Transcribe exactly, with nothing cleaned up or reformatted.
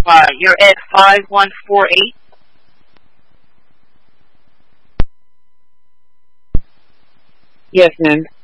Uh, you're at five one four eight. Yes, ma'am.